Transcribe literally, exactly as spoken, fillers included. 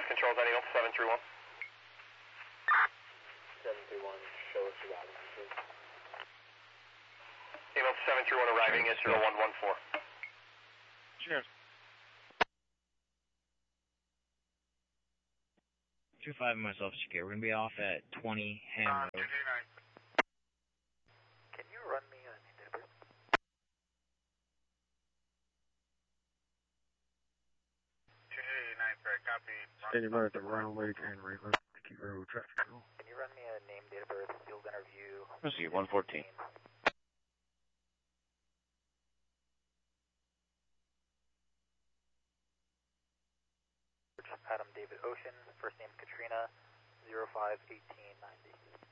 controls on Eagle seven three one. seven three one, show us your routing, please. Eagle seven three one arriving at zero one one four. Cheers. two five and myself secure. We're going to be off at twenty Ham Road. Can you run me a name date of birth? two eighty-nine, sir, copy. Standing by at the runway and reverse Key Road traffic control. Can you run me a name, date of birth, field interview? Let's see, one fourteen. Adam David Ocean, first name Katrina, zero five eighteen ninety.